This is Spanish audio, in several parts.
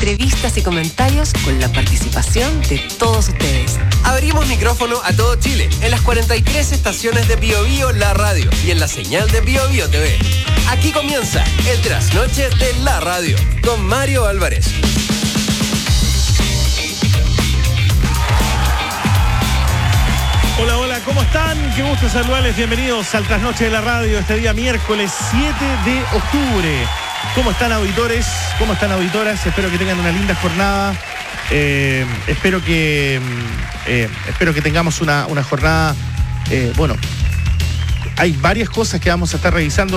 entrevistas y comentarios con la participación de todos ustedes. Abrimos micrófono a todo Chile, en las 43 estaciones de Bio Bio La Radio y en la señal de Bio Bio TV. Aquí comienza el Trasnoche de la Radio, con Mario Álvarez. Hola, hola, ¿cómo están? Qué gusto saludarles, bienvenidos al Trasnoche de la Radio, este día miércoles 7 de octubre. ¿Cómo están, auditores? ¿Cómo están, auditoras? Espero que tengan una linda jornada. Espero que tengamos una jornada. Bueno, hay varias cosas que vamos a estar revisando.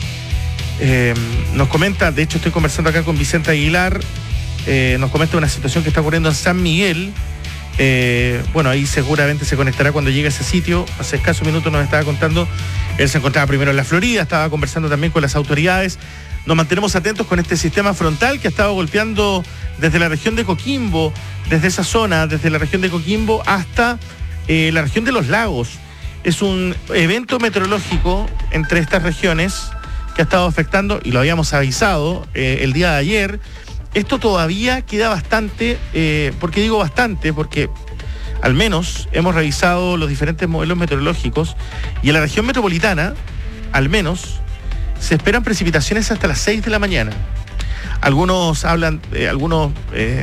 Nos comenta, de hecho estoy conversando acá con Vicente Aguilar, nos comenta una situación que está ocurriendo en San Miguel. Bueno, ahí seguramente se conectará cuando llegue a ese sitio. Hace escasos minutos nos estaba contando, él se encontraba primero en la Florida, estaba conversando también con las autoridades. Nos mantenemos atentos con este sistema frontal que ha estado golpeando desde la región de Coquimbo, desde esa zona, desde la región de Coquimbo hasta la región de los lagos. Es un evento meteorológico entre estas regiones que ha estado afectando, y lo habíamos avisado el día de ayer. Esto todavía queda bastante, ¿por qué digo bastante? Porque al menos hemos revisado los diferentes modelos meteorológicos y en la región metropolitana, al menos, se esperan precipitaciones hasta las 6 de la mañana. Algunos hablan, algunos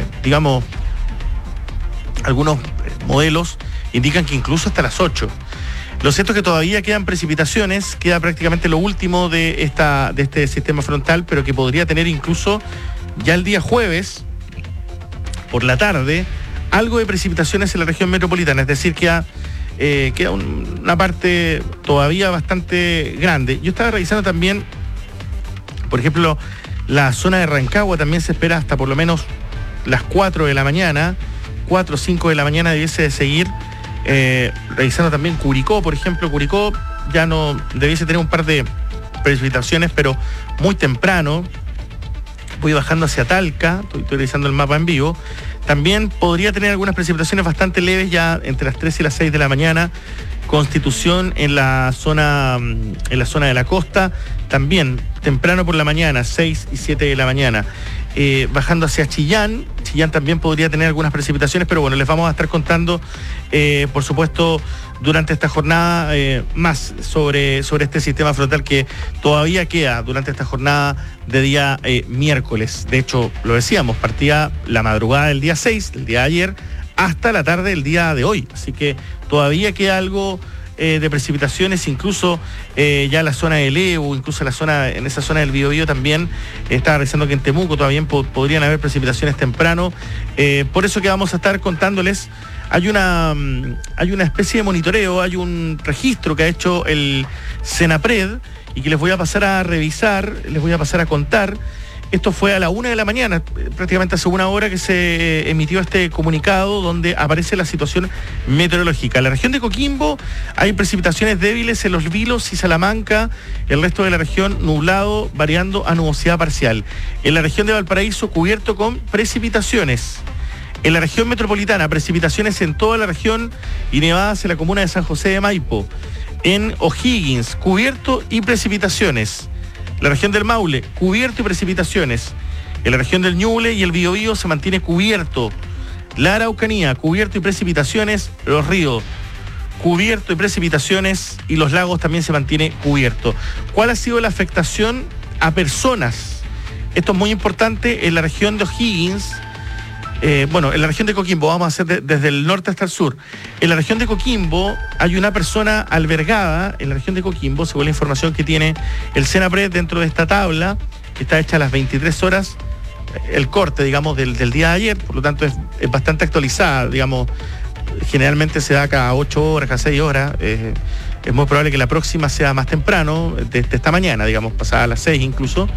modelos indican que incluso hasta las 8. Lo cierto es que todavía quedan precipitaciones, queda prácticamente lo último de este sistema frontal, pero que podría tener incluso ya el día jueves, por la tarde, algo de precipitaciones en la región metropolitana, es decir, queda una parte todavía bastante grande. Yo estaba revisando también, por ejemplo, la zona de Rancagua también se espera hasta por lo menos las 4 de la mañana, 4 o 5 de la mañana debiese de seguir. Revisando también Curicó, por ejemplo, Curicó ya no debiese tener un par de precipitaciones, pero muy temprano. Voy bajando hacia Talca, estoy revisando el mapa en vivo. También podría tener algunas precipitaciones bastante leves ya entre las 3 y las 6 de la mañana. Constitución en la zona de la costa, también temprano por la mañana, 6 y 7 de la mañana. Bajando hacia Chillán también podría tener algunas precipitaciones, pero bueno, les vamos a estar contando, por supuesto, durante esta jornada más sobre este sistema frontal que todavía queda durante esta jornada de día miércoles. De hecho, lo decíamos, partía la madrugada del día 6, del día de ayer, hasta la tarde del día de hoy. Así que todavía queda algo de precipitaciones, incluso ya la zona del Evo, incluso en esa zona del Biobío también. Estaba revisando que en Temuco todavía podrían haber precipitaciones temprano. Por eso que vamos a estar contándoles. Hay una especie de monitoreo, hay un registro que ha hecho el Senapred y que les voy a pasar a revisar, les voy a pasar a contar. Esto fue a la 1 de la mañana, prácticamente hace una hora que se emitió este comunicado donde aparece la situación meteorológica. En la región de Coquimbo hay precipitaciones débiles en Los Vilos y Salamanca, el resto de la región nublado, variando a nubosidad parcial. En la región de Valparaíso cubierto con precipitaciones. En la región metropolitana, precipitaciones en toda la región y nevadas en la comuna de San José de Maipo. En O'Higgins, cubierto y precipitaciones. La región del Maule, cubierto y precipitaciones. En la región del Ñuble y el Biobío se mantiene cubierto. La Araucanía, cubierto y precipitaciones. Los ríos, cubierto y precipitaciones. Y los lagos también se mantiene cubierto. ¿Cuál ha sido la afectación a personas? Esto es muy importante en la región de O'Higgins. Bueno, en la región de Coquimbo, vamos a hacer desde el norte hasta el sur. En la región de Coquimbo hay una persona albergada, en la región de Coquimbo, según la información que tiene el Senapred dentro de esta tabla, que está hecha a las 23 horas, el corte, digamos, del día de ayer, por lo tanto es bastante actualizada, digamos, generalmente se da cada 8 horas, cada 6 horas, es muy probable que la próxima sea más temprano, de esta mañana, digamos, pasada a las 6 incluso,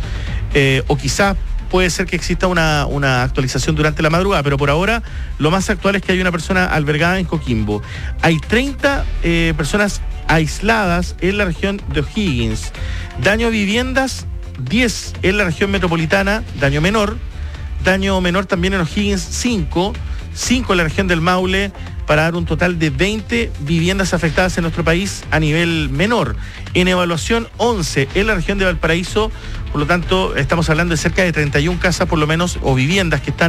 o quizás puede ser que exista una actualización durante la madrugada, pero por ahora lo más actual es que hay una persona albergada en Coquimbo. Hay 30 personas aisladas en la región de O'Higgins. Daño a viviendas, 10 en la región metropolitana, daño menor también en O'Higgins, 5 en la región del Maule, para dar un total de 20 viviendas afectadas en nuestro país a nivel menor. En evaluación, 11 en la región de Valparaíso, por lo tanto, estamos hablando de cerca de 31 casas por lo menos, o viviendas que están